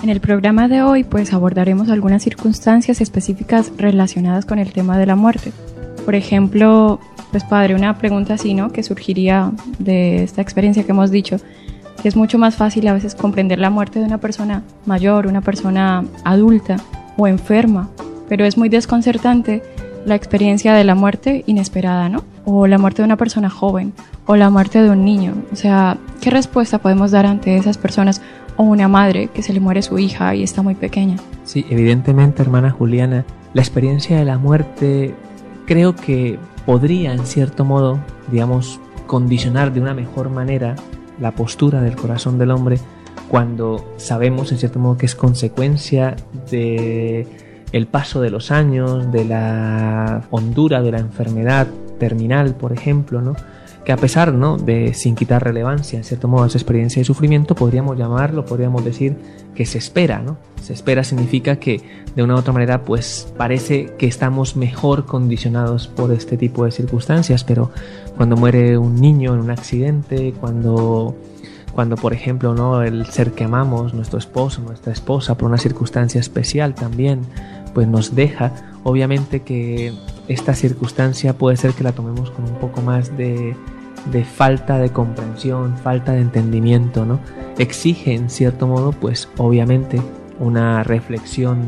En el programa de hoy pues abordaremos algunas circunstancias específicas relacionadas con el tema de la muerte. Por ejemplo, pues padre, una pregunta así, ¿no?, que surgiría de esta experiencia que hemos dicho, que es mucho más fácil a veces comprender la muerte de una persona mayor, una persona adulta o enferma, pero es muy desconcertante la experiencia de la muerte inesperada, ¿no? O la muerte de una persona joven, o la muerte de un niño. O sea, ¿qué respuesta podemos dar ante esas personas? O una madre que se le muere su hija y está muy pequeña. Sí, evidentemente, hermana Juliana, la experiencia de la muerte creo que podría, en cierto modo, digamos, condicionar de una mejor manera la postura del corazón del hombre cuando sabemos, en cierto modo, que es consecuencia de el paso de los años, de la hondura de la enfermedad terminal, por ejemplo, ¿no? Que a pesar, ¿no?, de, sin quitar relevancia, en cierto modo, a esa experiencia de sufrimiento, podríamos decir que se espera, ¿no? Se espera significa que, de una u otra manera, pues parece que estamos mejor condicionados por este tipo de circunstancias, pero cuando muere un niño en un accidente, cuando por ejemplo, ¿no?, el ser que amamos, nuestro esposo, nuestra esposa, por una circunstancia especial también, pues nos deja, obviamente que esta circunstancia puede ser que la tomemos con un poco más de falta de comprensión, falta de entendimiento, ¿no? Exige, en cierto modo, pues obviamente una reflexión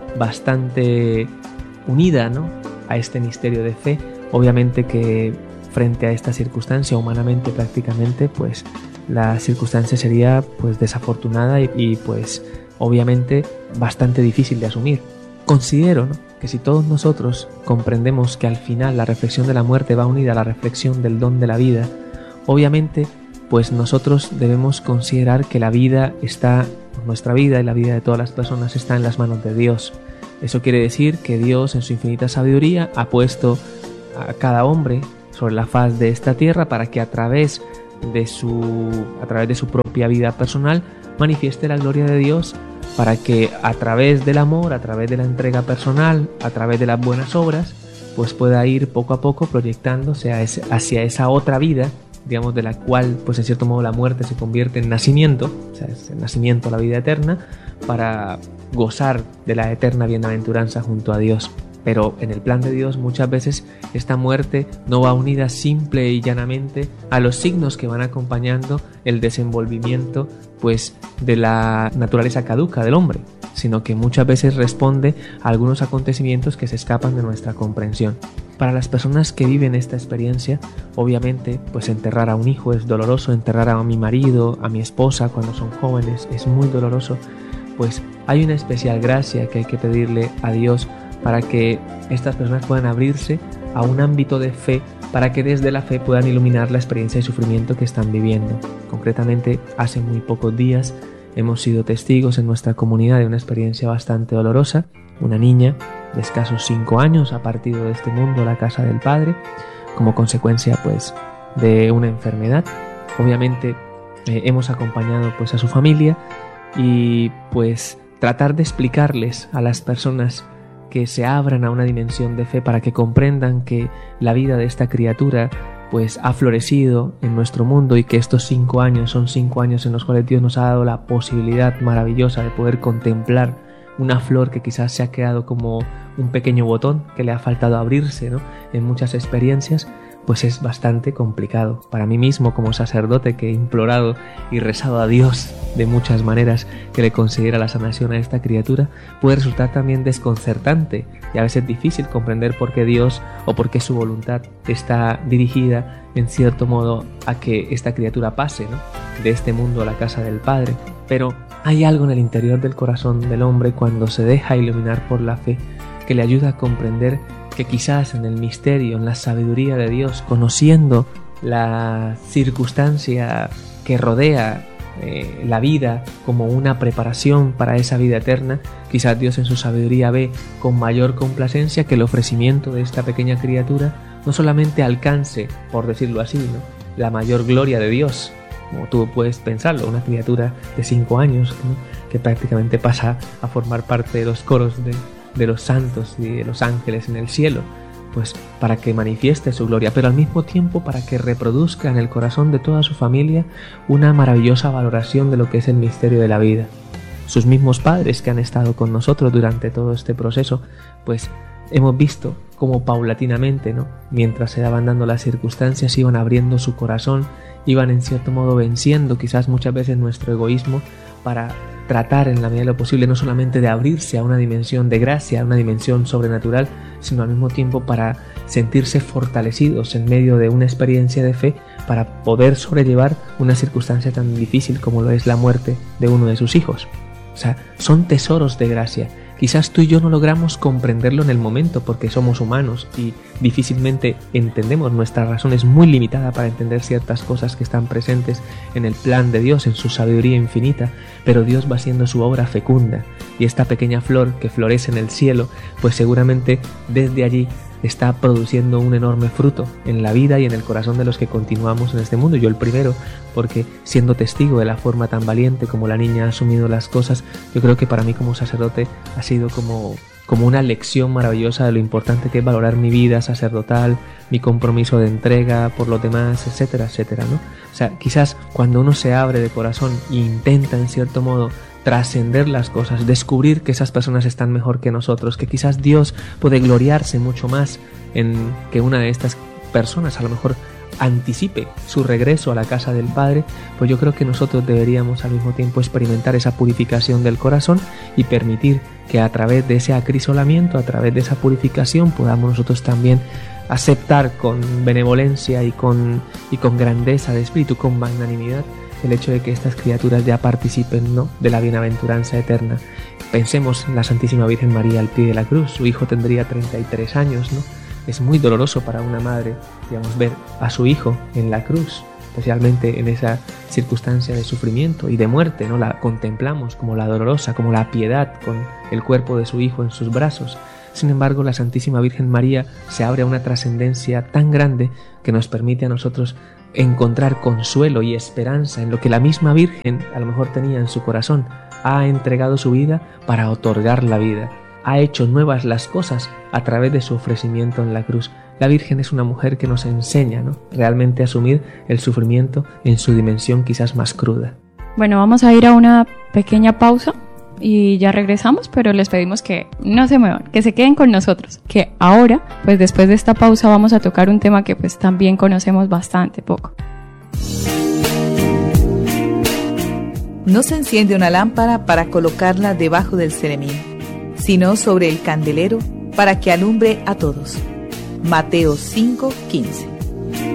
bastante unida, ¿no?, a este misterio de fe. Obviamente que frente a esta circunstancia, humanamente prácticamente, pues la circunstancia sería pues desafortunada y pues obviamente bastante difícil de asumir. Considero, ¿no?, que si todos nosotros comprendemos que al final la reflexión de la muerte va unida a la reflexión del don de la vida, obviamente pues nosotros debemos considerar que la vida está, nuestra vida y la vida de todas las personas está en las manos de Dios. Eso quiere decir que Dios, en su infinita sabiduría, ha puesto a cada hombre sobre la faz de esta tierra para que a través de su propia vida personal manifieste la gloria de Dios, para que a través del amor, a través de la entrega personal, a través de las buenas obras, pues pueda ir poco a poco proyectándose hacia esa otra vida, digamos, de la cual, pues en cierto modo, la muerte se convierte en nacimiento, o sea, es el nacimiento a la vida eterna, para gozar de la eterna bienaventuranza junto a Dios. Pero en el plan de Dios muchas veces esta muerte no va unida simple y llanamente a los signos que van acompañando el desenvolvimiento pues de la naturaleza caduca del hombre, sino que muchas veces responde a algunos acontecimientos que se escapan de nuestra comprensión. Para las personas que viven esta experiencia, obviamente, pues enterrar a un hijo es doloroso, enterrar a mi marido, a mi esposa cuando son jóvenes es muy doloroso, pues hay una especial gracia que hay que pedirle a Dios para que estas personas puedan abrirse a un ámbito de fe, para que desde la fe puedan iluminar la experiencia de sufrimiento que están viviendo. Concretamente, hace muy pocos días hemos sido testigos en nuestra comunidad de una experiencia bastante dolorosa. Una niña de escasos 5 años ha partido de este mundo a la casa del Padre como consecuencia pues de una enfermedad. Obviamente hemos acompañado pues a su familia y pues tratar de explicarles a las personas que se abran a una dimensión de fe para que comprendan que la vida de esta criatura pues ha florecido en nuestro mundo y que estos 5 años son 5 años en los cuales Dios nos ha dado la posibilidad maravillosa de poder contemplar una flor que quizás se ha quedado como un pequeño botón que le ha faltado abrirse, ¿no?, en muchas experiencias, pues es bastante complicado. Para mí mismo, como sacerdote que he implorado y rezado a Dios de muchas maneras que le concediera la sanación a esta criatura, puede resultar también desconcertante y a veces difícil comprender por qué Dios o por qué su voluntad está dirigida en cierto modo a que esta criatura pase, ¿no?, de este mundo a la casa del Padre. Pero hay algo en el interior del corazón del hombre cuando se deja iluminar por la fe que le ayuda a comprender que quizás en el misterio, en la sabiduría de Dios, conociendo la circunstancia que rodea la vida como una preparación para esa vida eterna, quizás Dios en su sabiduría ve con mayor complacencia que el ofrecimiento de esta pequeña criatura no solamente alcance, por decirlo así, ¿no?, la mayor gloria de Dios, como tú puedes pensarlo, una criatura de 5 años, ¿no?, que prácticamente pasa a formar parte de los coros de los santos y de los ángeles en el cielo, pues para que manifieste su gloria, pero al mismo tiempo para que reproduzca en el corazón de toda su familia una maravillosa valoración de lo que es el misterio de la vida. sus mismos padres que han estado con nosotros durante todo este proceso, pues hemos visto cómo paulatinamente, ¿no?, mientras se daban dando las circunstancias, iban abriendo su corazón, iban en cierto modo venciendo quizás muchas veces nuestro egoísmo para tratar en la medida de lo posible no solamente de abrirse a una dimensión de gracia, a una dimensión sobrenatural, sino al mismo tiempo para sentirse fortalecidos en medio de una experiencia de fe para poder sobrellevar una circunstancia tan difícil como lo es la muerte de uno de sus hijos. O sea, son tesoros de gracia. Quizás tú y yo no logramos comprenderlo en el momento porque somos humanos y difícilmente entendemos, nuestra razón es muy limitada para entender ciertas cosas que están presentes en el plan de Dios, en su sabiduría infinita, pero Dios va haciendo su obra fecunda y esta pequeña flor que florece en el cielo, pues seguramente desde allí está produciendo un enorme fruto en la vida y en el corazón de los que continuamos en este mundo. Yo el primero, porque siendo testigo de la forma tan valiente como la niña ha asumido las cosas, yo creo que para mí como sacerdote ha sido como una lección maravillosa de lo importante que es valorar mi vida sacerdotal, mi compromiso de entrega por los demás, etcétera, etcétera, ¿no? O sea, quizás cuando uno se abre de corazón e intenta en cierto modo trascender las cosas, descubrir que esas personas están mejor que nosotros, que quizás Dios puede gloriarse mucho más en que una de estas personas a lo mejor anticipe su regreso a la casa del Padre, pues yo creo que nosotros deberíamos al mismo tiempo experimentar esa purificación del corazón y permitir que a través de ese acrisolamiento, a través de esa purificación, podamos nosotros también aceptar con benevolencia y con grandeza de espíritu, con magnanimidad, el hecho de que estas criaturas ya participen, ¿no?, de la bienaventuranza eterna. Pensemos en la Santísima Virgen María al pie de la cruz. Su hijo tendría 33 años, ¿no? Es muy doloroso para una madre, digamos, ver a su hijo en la cruz, especialmente en esa circunstancia de sufrimiento y de muerte, ¿no? La contemplamos como la dolorosa, como la piedad con el cuerpo de su hijo en sus brazos. Sin embargo, la Santísima Virgen María se abre a una trascendencia tan grande que nos permite a nosotros encontrar consuelo y esperanza en lo que la misma Virgen a lo mejor tenía en su corazón. Ha entregado su vida para otorgar la vida. Ha hecho nuevas las cosas a través de su ofrecimiento en la cruz. La Virgen es una mujer que nos enseña, ¿no?, realmente a asumir el sufrimiento en su dimensión quizás más cruda. Bueno, vamos a ir a una pequeña pausa y ya regresamos, pero les pedimos que no se muevan, que se queden con nosotros, que ahora, pues después de esta pausa vamos a tocar un tema que pues también conocemos bastante poco. No se enciende una lámpara para colocarla debajo del ceremín, sino sobre el candelero para que alumbre a todos. Mateo 5:15.